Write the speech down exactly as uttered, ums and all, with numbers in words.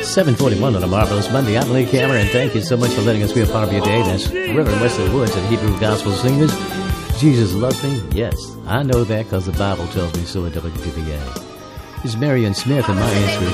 seven forty-one on a marvelous Monday. I'm Lee Cameron. Thank you so much for letting us be a part of your day. That's Reverend Wesley Woods and Hebrew Gospel Singers. Jesus loves me? Yes, I know that because the Bible tells me so at W T B A. This is Marion Smith, and my answer is